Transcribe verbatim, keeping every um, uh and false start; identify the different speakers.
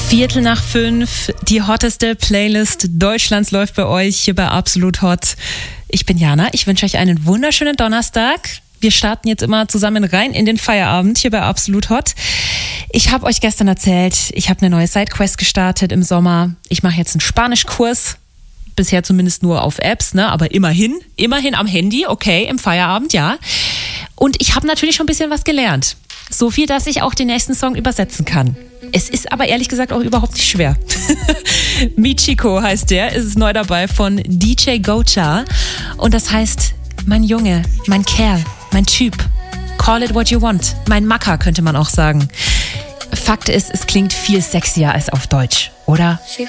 Speaker 1: Viertel nach fünf, die hotteste Playlist Deutschlands läuft bei euch hier bei Absolut Hot. Ich bin Jana, ich wünsche euch einen wunderschönen Donnerstag. Wir starten jetzt immer zusammen rein in den Feierabend hier bei Absolut Hot. Ich habe euch gestern erzählt, ich habe eine neue Sidequest gestartet im Sommer. Ich mache jetzt einen Spanischkurs. Bisher zumindest nur auf Apps, ne? Aber immerhin, immerhin am Handy, okay, im Feierabend, ja. Und ich habe natürlich schon ein bisschen was gelernt. So viel, dass ich auch den nächsten Song übersetzen kann. Es ist aber ehrlich gesagt auch überhaupt nicht schwer. Michiko heißt der, ist es neu dabei von D J Gocha. Und das heißt, mein Junge, mein Kerl, mein Typ. Call it what you want. Mein Macker könnte man auch sagen. Fakt ist, es klingt viel sexier als auf Deutsch, oder?